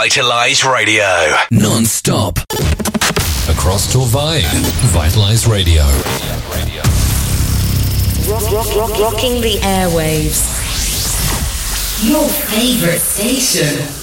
Vitalize Radio. Non-stop. Across Torvay. Vitalize Radio. Rocking the airwaves. Your favorite station.